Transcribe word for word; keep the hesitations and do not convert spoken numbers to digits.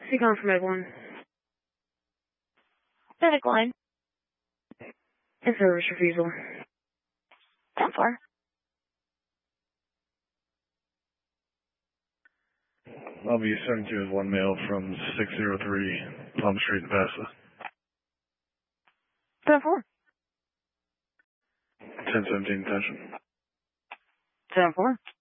Speak on from Egg one. Medic line. In service refusal. ten four. Lobby seventy-two is one male from six oh three Plum Street, Vesta. ten four. ten seventeen, attention. ten four.